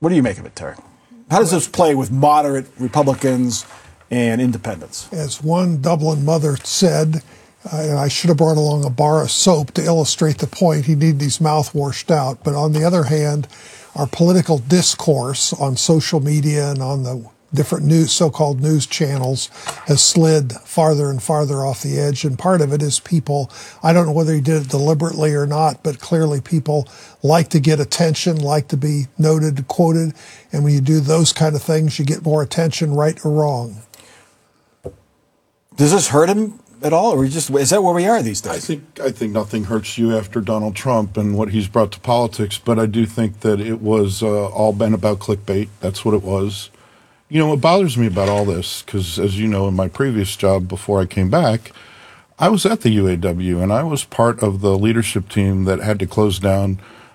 What do you make of it, Terry? How does this play with moderate Republicans and independents? As one Dublin mother said, and I should have brought along a bar of soap to illustrate the point, he'd need his mouth washed out. But on the other hand, our political discourse on social media and on the different news, so-called news channels has slid farther and farther off the edge. And part of it is people, I don't know whether he did it deliberately or not, but clearly people like to get attention, like to be noted, quoted. And when you do those kind of things, you get more attention, right or wrong. Does this hurt him at all, or is that where we are these days? I think nothing hurts you after Donald Trump and what he's brought to politics, but I do think that it was all been about clickbait. That's what it was. You know, what bothers me about all this, because as you know, in my previous job before I came back, I was at the UAW, and I was part of the leadership team that had to close down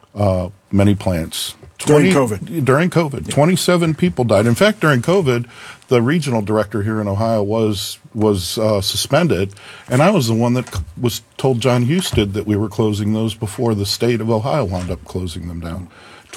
many plants. During COVID. Yeah. 27 people died. In fact, during COVID, the regional director here in Ohio was suspended, and I was the one that was told John Husted that we were closing those before the state of Ohio wound up closing them down.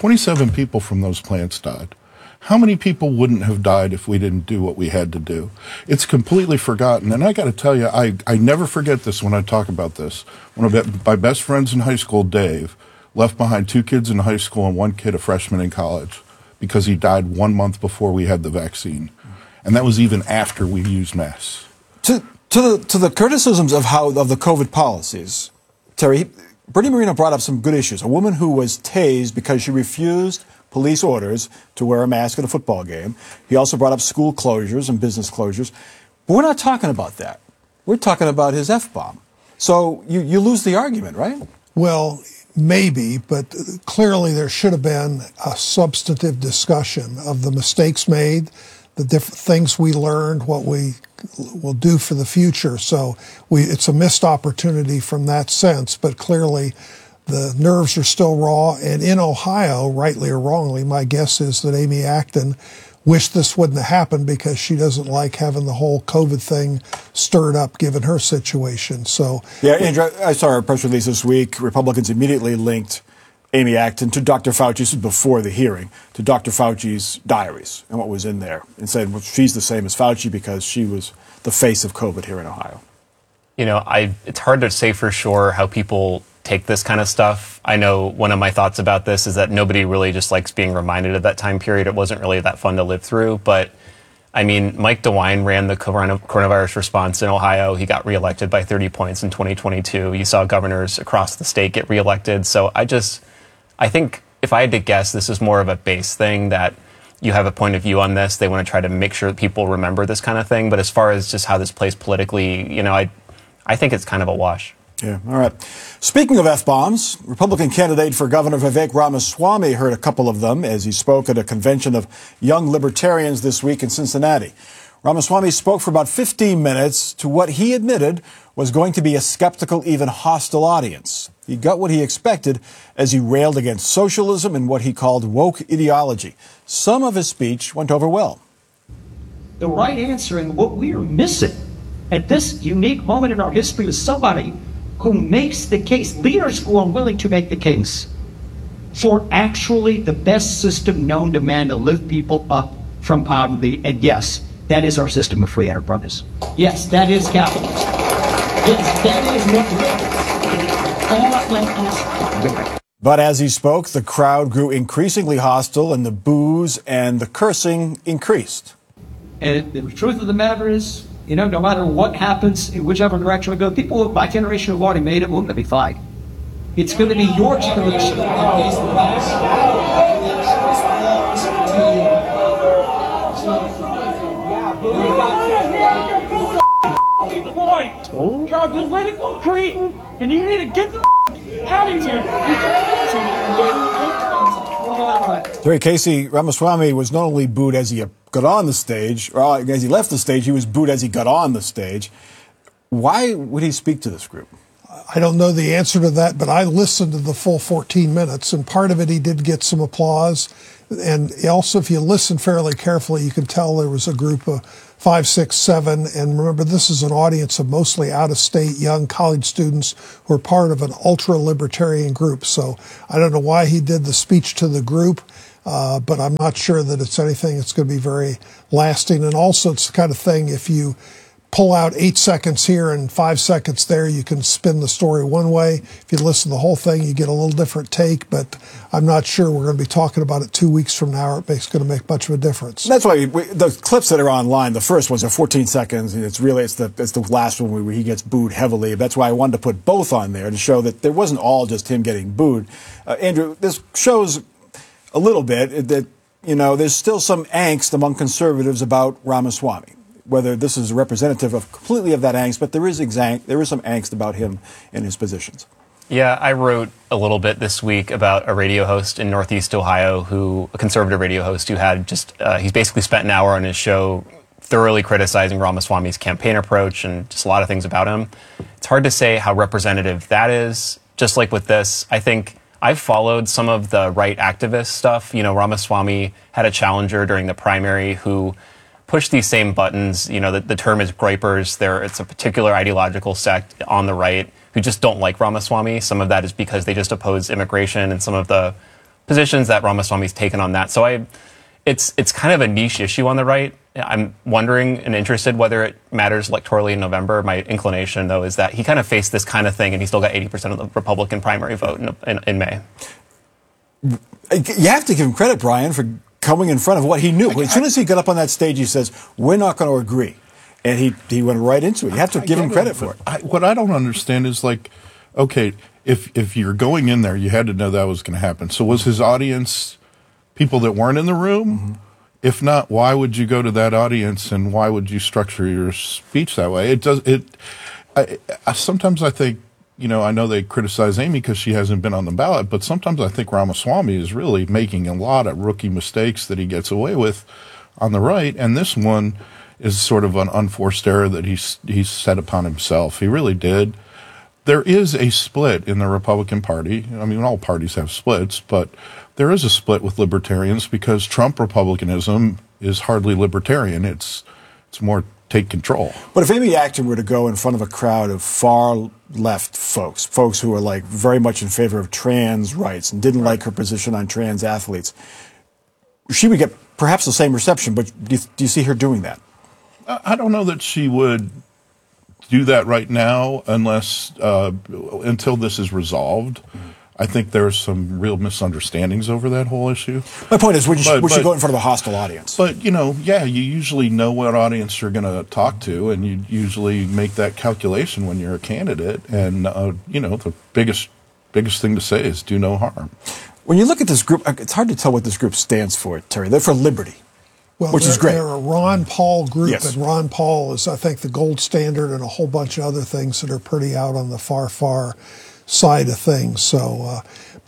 27 people from those plants died. How many people wouldn't have died if we didn't do what we had to do? It's completely forgotten. And I got to tell you, I never forget this when I talk about this. One of my best friends in high school, Dave, left behind 2 kids in high school and 1 kid, a freshman in college, because he died 1 month before we had the vaccine. And that was even after we used masks. To the criticisms of the COVID policies, Terry, Bernie Moreno brought up some good issues. A woman who was tased because she refused police orders to wear a mask at a football game. He also brought up school closures and business closures. But we're not talking about that. We're talking about his F-bomb. So you lose the argument, right? Well, maybe, but clearly there should have been a substantive discussion of the mistakes made, the different things we learned, what we will do for the future. So it's a missed opportunity from that sense, but clearly the nerves are still raw. And in Ohio, rightly or wrongly, my guess is that Amy Acton wished this wouldn't have happened because she doesn't like having the whole COVID thing stirred up given her situation. So yeah, Andrew, I saw a press release this week. Republicans immediately linked Amy Acton to Dr. Fauci, this was before the hearing, to Dr. Fauci's diaries and what was in there, and said, well, she's the same as Fauci because she was the face of COVID here in Ohio. You know, it's hard to say for sure how people take this kind of stuff. I know one of my thoughts about this is that nobody really just likes being reminded of that time period. It wasn't really that fun to live through. But, I mean, Mike DeWine ran the coronavirus response in Ohio. He got reelected by 30 points in 2022. You saw governors across the state get reelected. So I think if I had to guess, this is more of a base thing that you have a point of view on this. They want to try to make sure that people remember this kind of thing. But as far as just how this plays politically, you know, I think it's kind of a wash. Yeah, all right. Speaking of F-bombs, Republican candidate for governor Vivek Ramaswamy heard a couple of them as he spoke at a convention of young libertarians this week in Cincinnati. Ramaswamy spoke for about 15 minutes to what he admitted was going to be a skeptical, even hostile audience. He got what he expected as he railed against socialism and what he called woke ideology. Some of his speech went over well. The right answer and what we are missing at this unique moment in our history is somebody who makes the case, leaders who are willing to make the case for actually the best system known to man to lift people up from poverty. And yes, that is our system of free enterprise. Yes, that is capitalism. Yes, that is what But as he spoke, the crowd grew increasingly hostile and the boos and the cursing increased. And the truth of the matter is, you know, no matter what happens, in whichever direction we go, people of my generation have already made it. We're going to be fine. It's going to be your generation. You're a political cretin, and you need to get the out of here. Terry Casey, Ramaswamy was not only booed as he got on the stage, or as he left the stage, he was booed as he got on the stage. Why would he speak to this group? I don't know the answer to that, but I listened to the full 14 minutes, and part of it he did get some applause. And also, if you listen fairly carefully, you can tell there was a group of 5, 6, 7. And remember, this is an audience of mostly out-of-state young college students who are part of an ultra-libertarian group. So I don't know why he did the speech to the group. but I'm not sure that it's anything that's going to be very lasting. And also, it's the kind of thing, if you pull out 8 seconds here and 5 seconds there, you can spin the story one way. If you listen to the whole thing, you get a little different take, but I'm not sure we're going to be talking about it 2 weeks from now, or it's going to make much of a difference. That's why the clips that are online, the first ones are 14 seconds, and it's the last one where he gets booed heavily. That's why I wanted to put both on there to show that there wasn't all just him getting booed. Andrew, this shows a little bit that, there's still some angst among conservatives about Ramaswamy. Whether this is representative of completely of that angst, but there is some angst about him and his positions. Yeah, I wrote a little bit this week about a radio host in Northeast Ohio, a conservative radio host who had he's basically spent an hour on his show thoroughly criticizing Ramaswamy's campaign approach and just a lot of things about him. It's hard to say how representative that is. Just like with this, I think I've followed some of the right activist stuff. Ramaswamy had a challenger during the primary who push these same buttons. The term is gripers. It's a particular ideological sect on the right who just don't like Ramaswamy. Some of that is because they just oppose immigration and some of the positions that Ramaswamy's taken on that. So it's kind of a niche issue on the right. I'm wondering and interested whether it matters electorally in November. My inclination, though, is that he kind of faced this kind of thing and he still got 80% of the Republican primary vote in May. You have to give him credit, Brian, for coming in front of what he knew. As soon as he got up on that stage, he says, we're not going to agree. And he went right into it. You have to give him credit for it. What I don't understand is, okay, if you're going in there, you had to know that was going to happen. So was his audience people that weren't in the room? Mm-hmm. If not, why would you go to that audience and why would you structure your speech that way? Sometimes I think, I know they criticize Amy because she hasn't been on the ballot, but sometimes I think Ramaswamy is really making a lot of rookie mistakes that he gets away with on the right, and this one is sort of an unforced error that he's set upon himself. He really did. There is a split in the Republican Party. I mean, all parties have splits, but there is a split with libertarians because Trump republicanism is hardly libertarian. It's more take control. But if Amy Acton were to go in front of a crowd of far left folks who are very much in favor of trans rights and didn't like her position on trans athletes, she would get perhaps the same reception, but do you see her doing that? I don't know that she would do that right now unless until this is resolved. I think there's some real misunderstandings over that whole issue. My point is, would you go in front of a hostile audience? But, you usually know what audience you're going to talk to, and you usually make that calculation when you're a candidate. And, the biggest thing to say is do no harm. When you look at this group, it's hard to tell what this group stands for, Terry. They're for liberty. Well, which is great. They're a Ron Paul group, yes. And Ron Paul is, I think, the gold standard and a whole bunch of other things that are pretty out on the far side of things. So,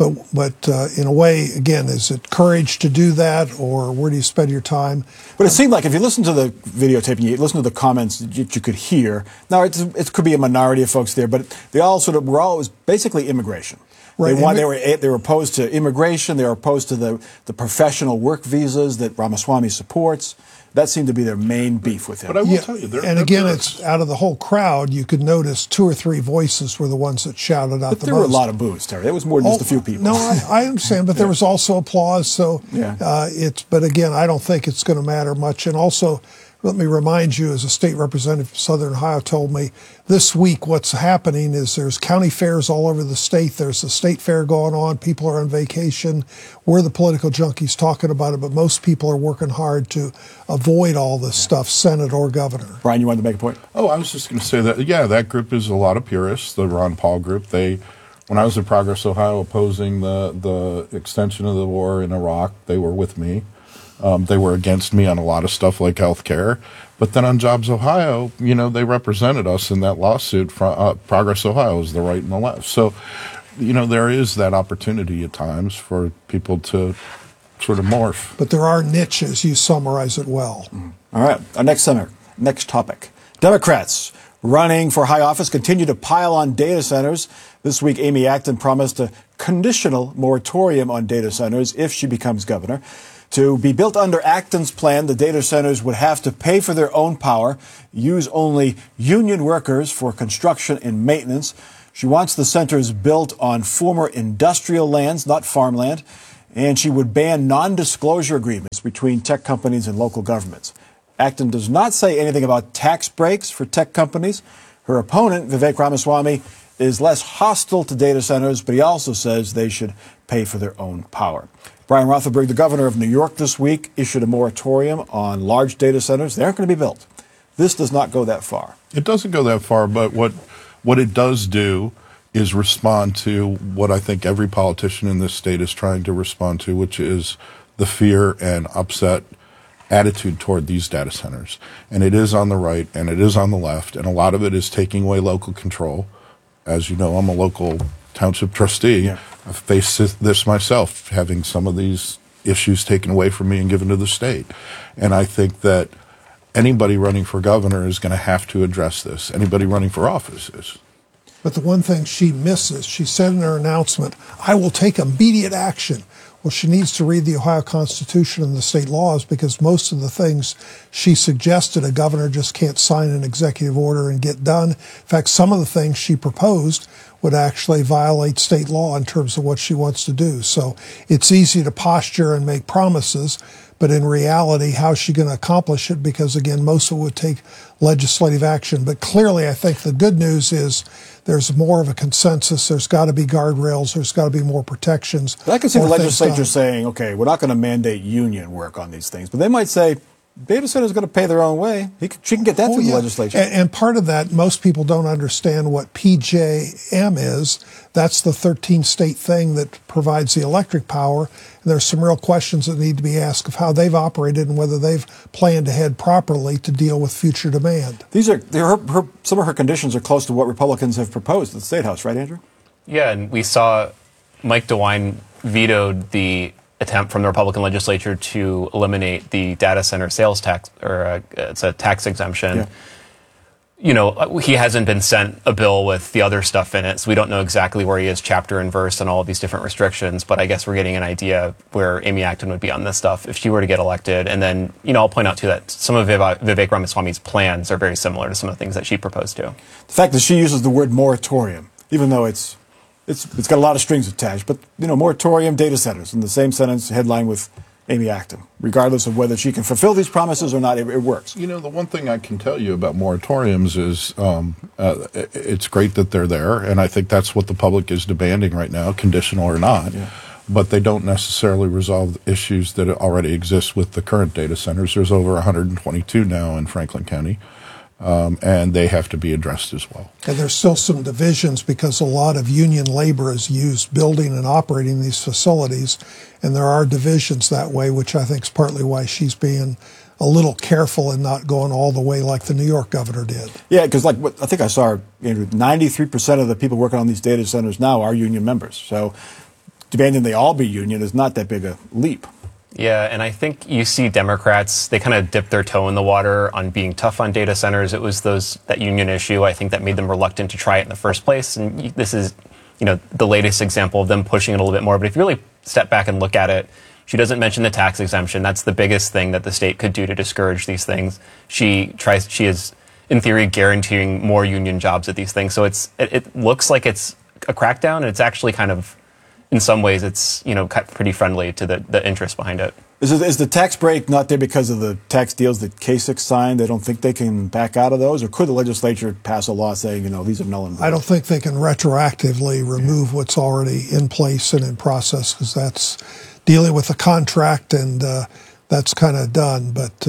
but in a way, again, is it courage to do that, or where do you spend your time? But it seemed like if you listen to the videotape and you listen to the comments that you could hear, now it could be a minority of folks there, but they all were always basically immigration. Right. They were opposed to immigration. They were opposed to the professional work visas that Ramaswamy supports. That seemed to be their main beef with him. But I will tell you, it's out of the whole crowd. You could notice 2 or 3 voices were the ones that shouted out the most. But there were a lot of boos, Terry. It was more than just a few people. No, I understand, but there was also applause. So but again, I don't think it's going to matter much. And also, let me remind you, as a state representative from Southern Ohio told me, this week what's happening is there's county fairs all over the state. There's a state fair going on. People are on vacation. We're the political junkies talking about it, but most people are working hard to avoid all this stuff, Senate or governor. Brian, you wanted to make a point? Oh, I was just going to say that, that group is a lot of purists, the Ron Paul group. When I was in Progress, Ohio, opposing the extension of the war in Iraq, they were with me. They were against me on a lot of stuff like health care. But then on Jobs Ohio, they represented us in that lawsuit. Progress Ohio is the right and the left. So, there is that opportunity at times for people to sort of morph. But there are niches. You summarize it well. All right. Our next topic. Democrats running for high office continue to pile on data centers. This week, Amy Acton promised a conditional moratorium on data centers if she becomes governor. To be built under Acton's plan, the data centers would have to pay for their own power, use only union workers for construction and maintenance. She wants the centers built on former industrial lands, not farmland, and she would ban non-disclosure agreements between tech companies and local governments. Acton does not say anything about tax breaks for tech companies. Her opponent, Vivek Ramaswamy, is less hostile to data centers, but he also says they should pay for their own power. Brian Rothenberg, the governor of New York this week, issued a moratorium on large data centers. They aren't going to be built. This does not go that far. It doesn't go that far, but what it does do is respond to what I think every politician in this state is trying to respond to, which is the fear and upset attitude toward these data centers. And it is on the right and it is on the left, and a lot of it is taking away local control. As you know, I'm a local township trustee. Yeah. I've faced this myself, having some of these issues taken away from me and given to the state. And I think that anybody running for governor is going to have to address this. Anybody running for office is. But the one thing she misses, she said in her announcement, I will take immediate action. Well, she needs to read the Ohio Constitution and the state laws, because most of the things she suggested a governor just can't sign an executive order and get done. In fact, some of the things she proposed would actually violate state law in terms of what she wants to do. So it's easy to posture and make promises, but in reality, how's she going to accomplish it? Because, again, most of it would take legislative action. But clearly, I think the good news is there's more of a consensus. There's got to be guardrails. There's got to be more protections. But I can see the legislature saying, okay, we're not going to mandate union work on these things. But they might say, data centers are going to pay their own way. She can get that through the legislature. And part of that, most people don't understand what PJM is. That's the 13-state thing that provides the electric power. And there's some real questions that need to be asked of how they've operated and whether they've planned ahead properly to deal with future demand. These are some of her conditions are close to what Republicans have proposed at the State House, right, Andrew? Yeah, and we saw Mike DeWine vetoed the attempt from the Republican legislature to eliminate the data center sales tax, or it's a tax exemption. Yeah. You know, he hasn't been sent a bill with the other stuff in it, so we don't know exactly where he is chapter and verse and all of these different restrictions, but I guess we're getting an idea where Amy Acton would be on this stuff if she were to get elected. And then, you know, I'll point out, too, that some of Vivek Ramaswamy's plans are very similar to some of the things that she proposed to. The fact that she uses the word moratorium, even though it's got a lot of strings attached, but, you know, moratorium, data centers, in the same sentence, headline with Amy Acton. Regardless of whether she can fulfill these promises or not, it works. You know, the one thing I can tell you about moratoriums is it's great that they're there, and I think that's what the public is demanding right now, conditional or not. Yeah. But they don't necessarily resolve issues that already exist with the current data centers. There's over 122 now in Franklin County. And they have to be addressed as well. And there's still some divisions because a lot of union labor is used building and operating these facilities, and there are divisions that way, which I think is partly why she's being a little careful and not going all the way like the New York governor did. Yeah, because I think I saw, Andrew, 93% of the people working on these data centers now are union members. So demanding they all be union is not that big a leap. Yeah, and I think you see Democrats, they kind of dip their toe in the water on being tough on data centers. It was that union issue, I think, that made them reluctant to try it in the first place. And this is, you know, the latest example of them pushing it a little bit more. But if you really step back and look at it, she doesn't mention the tax exemption. That's the biggest thing that the state could do to discourage these things. She is, in theory, guaranteeing more union jobs at these things. So it looks like it's a crackdown, and it's actually kind of, in some ways, it's, you know, pretty friendly to the interest behind it. Is the tax break not there because of the tax deals that Kasich signed? They don't think they can back out of those? Or could the legislature pass a law saying, you know, these are null and void? I don't think they can retroactively remove what's already in place and in process, because that's dealing with a contract, and that's kind of done. But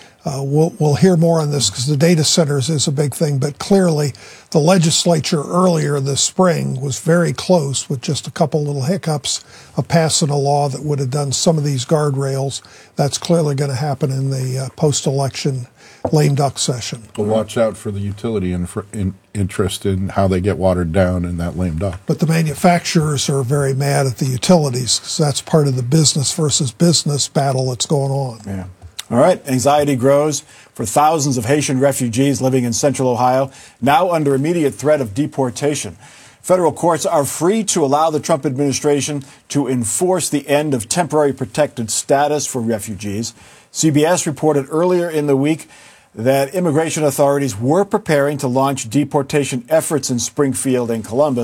we'll hear more on this because the data centers is a big thing. But clearly, the legislature earlier this spring was very close, with just a couple little hiccups, of passing a law that would have done some of these guardrails. That's clearly going to happen in the post-election lame duck session. Well, watch out for the utility interest in how they get watered down in that lame duck. But the manufacturers are very mad at the utilities, because that's part of the business versus business battle that's going on. Yeah. All right. Anxiety grows for thousands of Haitian refugees living in central Ohio, now under immediate threat of deportation. Federal courts are free to allow the Trump administration to enforce the end of temporary protected status for refugees. CBS reported earlier in the week that immigration authorities were preparing to launch deportation efforts in Springfield and Columbus.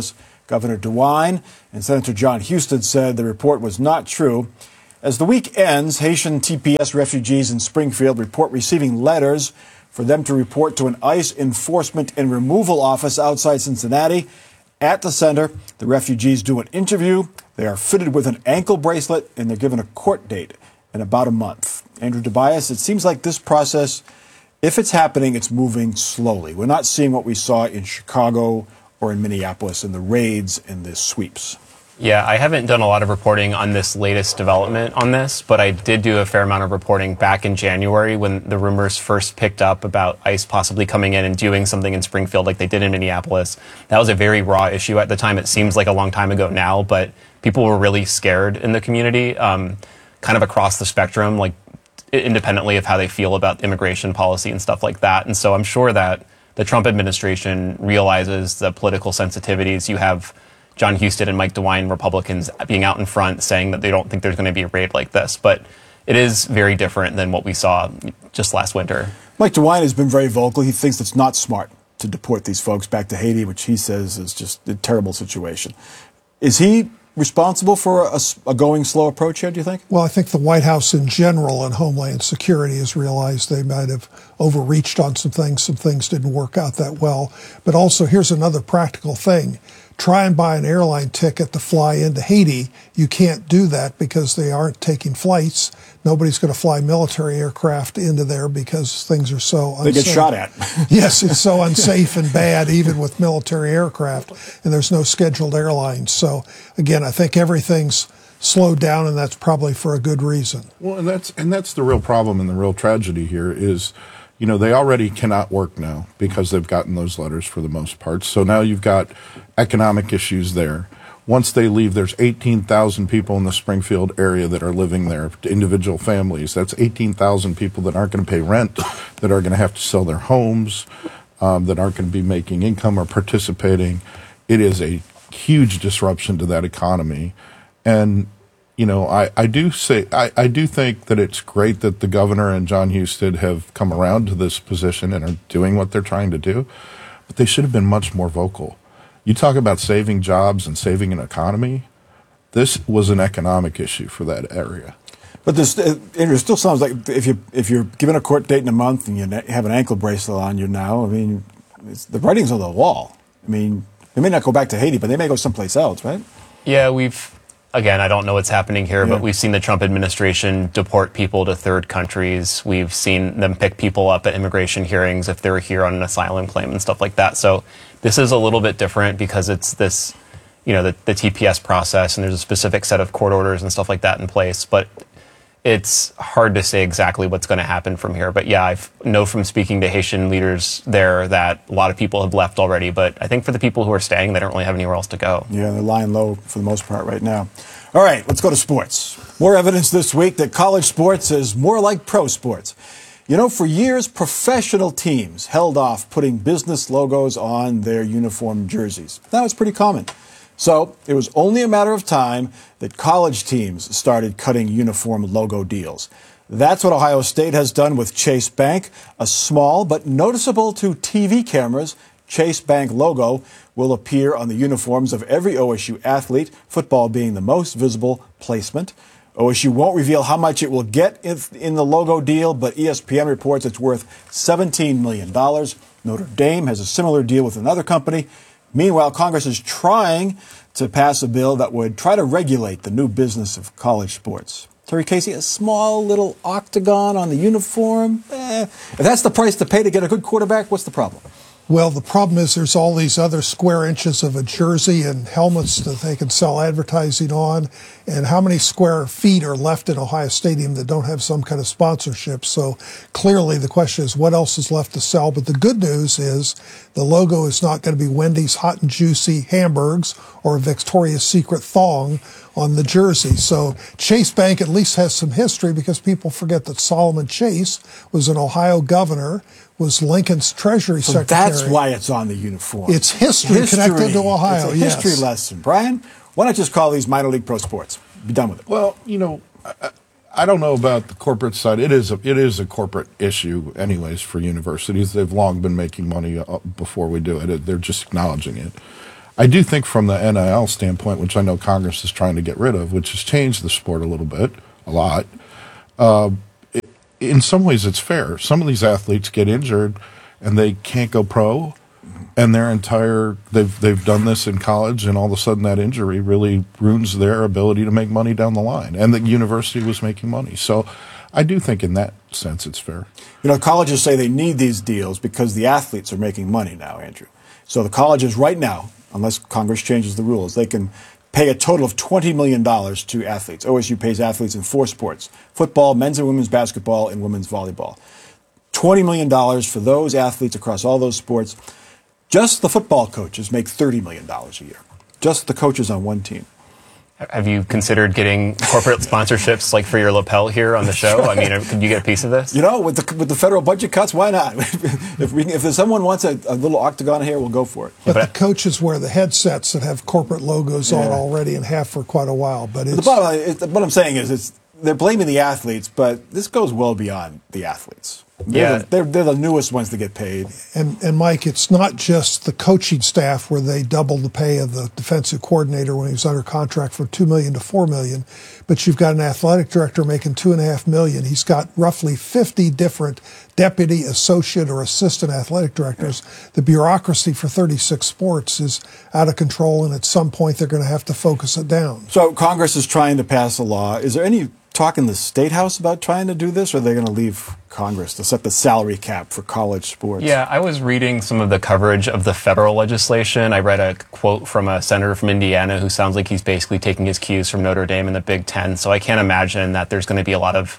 Governor DeWine and Senator John Husted said the report was not true. As the week ends, Haitian TPS refugees in Springfield report receiving letters for them to report to an ICE enforcement and removal office outside Cincinnati. At the center, the refugees do an interview. They are fitted with an ankle bracelet, and they're given a court date in about a month. Andrew Tobias, it seems like this process, if it's happening, it's moving slowly. We're not seeing what we saw in Chicago or in Minneapolis in the raids and the sweeps. Yeah, I haven't done a lot of reporting on this latest development on this, but I did do a fair amount of reporting back in January when the rumors first picked up about ICE possibly coming in and doing something in Springfield like they did in Minneapolis. That was a very raw issue at the time. It seems like a long time ago now, but people were really scared in the community, kind of across the spectrum, like independently of how they feel about immigration policy and stuff like that. And so I'm sure that the Trump administration realizes the political sensitivities. You have John Husted and Mike DeWine, Republicans, being out in front saying that they don't think there's going to be a raid like this. But it is very different than what we saw just last winter. Mike DeWine has been very vocal. He thinks it's not smart to deport these folks back to Haiti, which he says is just a terrible situation. Is he responsible for a going slow approach here, do you think? Well, I think the White House in general and Homeland Security has realized they might have overreached on some things. Some things didn't work out that well. But also, here's another practical thing. Try and buy an airline ticket to fly into Haiti. You can't do that because they aren't taking flights. Nobody's going to fly military aircraft into there because things are so unsafe. They get shot at. Yes, it's so unsafe and bad, even with military aircraft, and there's no scheduled airlines. So, again, I think everything's slowed down, and that's probably for a good reason. Well, and that's the real problem and the real tragedy here is, you know, they already cannot work now because they've gotten those letters for the most part. So now you've got economic issues there. Once they leave, there's 18,000 people in the Springfield area that are living there, individual families. That's 18,000 people that aren't going to pay rent, that are going to have to sell their homes, that aren't going to be making income or participating. It is a huge disruption to that economy. And, you know, I do think that it's great that the governor and John Husted have come around to this position and are doing what they're trying to do, but they should have been much more vocal. You talk about saving jobs and saving an economy. This was an economic issue for that area. But this, Andrew, it still sounds like if you're given a court date in a month and you have an ankle bracelet on you now, I mean, the writing's on the wall. I mean, they may not go back to Haiti, but they may go someplace else, right? Yeah, again, I don't know what's happening here, but we've seen the Trump administration deport people to third countries. We've seen them pick people up at immigration hearings if they're here on an asylum claim and stuff like that. So this is a little bit different because it's this, you know, the TPS process, and there's a specific set of court orders and stuff like that in place. But it's hard to say exactly what's going to happen from here. But yeah, I know from speaking to Haitian leaders there that a lot of people have left already. But I think for the people who are staying, they don't really have anywhere else to go. Yeah, they're lying low for the most part right now. All right, let's go to sports. More evidence this week that college sports is more like pro sports. You know, for years, professional teams held off putting business logos on their uniform jerseys. That was pretty common. So it was only a matter of time that college teams started cutting uniform logo deals. That's what Ohio State has done with Chase Bank. A small but noticeable to TV cameras Chase Bank logo will appear on the uniforms of every OSU athlete, football being the most visible placement. OSU won't reveal how much it will get in the logo deal, but ESPN reports it's worth $17 million. Notre Dame has a similar deal with another company. Meanwhile, Congress is trying to pass a bill that would try to regulate the new business of college sports. Terry Casey, a small little octagon on the uniform? If that's the price to pay to get a good quarterback, what's the problem? Well, the problem is there's all these other square inches of a jersey and helmets that they can sell advertising on. And how many square feet are left in Ohio Stadium that don't have some kind of sponsorship? So clearly the question is what else is left to sell? But the good news is the logo is not going to be Wendy's hot and juicy hamburgers or a Victoria's Secret thong on the jersey. So Chase Bank at least has some history because people forget that Solomon Chase was an Ohio governor, was Lincoln's Treasury Secretary. That's why it's on the uniform. It's history connected to Ohio. It's a history lesson. Brian, why not just call these minor league pro sports? Be done with it. Well, you know, I don't know about the corporate side. It is a corporate issue anyways for universities. They've long been making money before we do it. They're just acknowledging it. I do think from the NIL standpoint, which I know Congress is trying to get rid of, which has changed the sport a lot, in some ways it's fair. Some of these athletes get injured and they can't go pro, and they've done this in college, and all of a sudden that injury really ruins their ability to make money down the line. And the university was making money. So I do think in that sense it's fair. Colleges say they need these deals because the athletes are making money now, Andrew. So the colleges right now, unless Congress changes the rules, they can pay a total of $20 million to athletes. OSU pays athletes in 4 sports: football, men's and women's basketball, and women's volleyball. $20 million for those athletes across all those sports. Just the football coaches make $30 million a year. Just the coaches on one team. Have you considered getting corporate sponsorships like for your lapel here on the show? I mean, could you get a piece of this? With the federal budget cuts, why not? If someone wants a little octagon here, we'll go for it. But the coaches wear the headsets that have corporate logos on already and have for quite a while. But it's, what I'm saying is they're blaming the athletes, but this goes well beyond the athletes. They're the newest ones to get paid. And Mike, it's not just the coaching staff where they doubled the pay of the defensive coordinator when he was under contract from $2 million to $4 million, but you've got an athletic director making $2.5 million. He's got roughly 50 different deputy, associate, or assistant athletic directors. The bureaucracy for 36 sports is out of control, and at some point they're going to have to focus it down. So Congress is trying to pass a law. Is there any talk in the State House about trying to do this, or are they going to leave Congress to set the salary cap for college sports? Yeah, I was reading some of the coverage of the federal legislation. I read a quote from a senator from Indiana who sounds like he's basically taking his cues from Notre Dame and the Big Ten. So I can't imagine that there's going to be a lot of,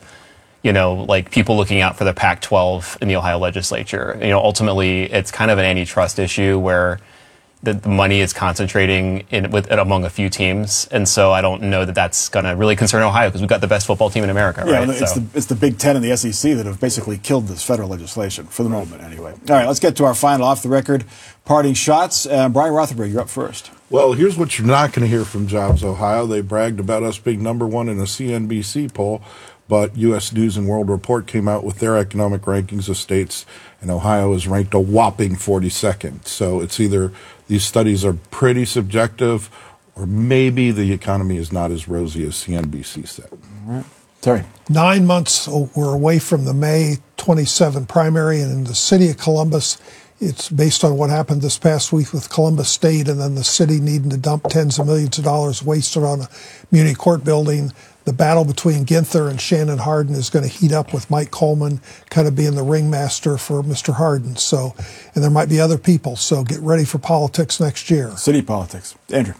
people looking out for the Pac-12 in the Ohio legislature. Ultimately, it's kind of an antitrust issue where the money is concentrating among a few teams, and so I don't know that that's going to really concern Ohio because we've got the best football team in America, right? Yeah, it's the Big Ten and the SEC that have basically killed this federal legislation, for the moment anyway. All right, let's get to our final off-the-record parting shots. Brian Rothenberg, you're up first. Well, here's what you're not going to hear from Jobs Ohio. They bragged about us being #1 in a CNBC poll, but U.S. News and World Report came out with their economic rankings of states, and Ohio is ranked a whopping 42nd. So it's either these studies are pretty subjective, or maybe the economy is not as rosy as CNBC said. All right. Terry. 9 months we're away from the May 27 primary, and in the city of Columbus, it's based on what happened this past week with Columbus State and then the city needing to dump tens of millions of dollars wasted on a Muni court building. The battle between Ginther and Shannon Hardin is going to heat up with Mike Coleman kind of being the ringmaster for Mr. Hardin. So, and there might be other people. So get ready for politics next year. City politics. Andrew.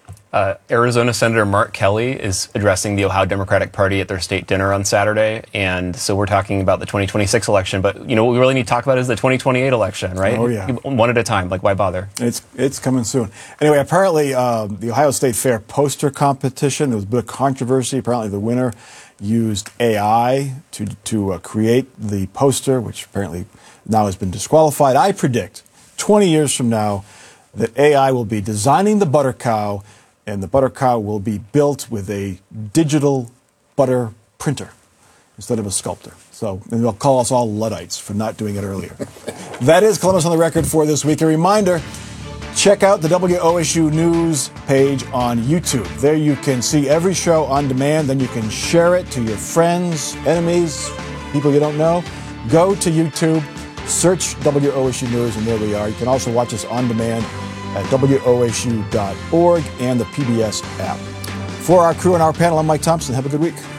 Arizona Senator Mark Kelly is addressing the Ohio Democratic Party at their state dinner on Saturday. And so we're talking about the 2026 election. But, what we really need to talk about is the 2028 election, right? Oh, yeah. One at a time. Like, why bother? It's coming soon. Anyway, apparently the Ohio State Fair poster competition, there was a bit of controversy. Apparently the winner used AI to create the poster, which apparently now has been disqualified. I predict 20 years from now that AI will be designing the butter cow, and the butter cow will be built with a digital butter printer instead of a sculptor. So, and they'll call us all Luddites for not doing it earlier. That is Columbus on the Record for this week. A reminder, check out the WOSU News page on YouTube. There you can see every show on demand. Then you can share it to your friends, enemies, people you don't know. Go to YouTube, search WOSU News, and there we are. You can also watch us on demand at WOSU.org and the PBS app. For our crew and our panel, I'm Mike Thompson. Have a good week.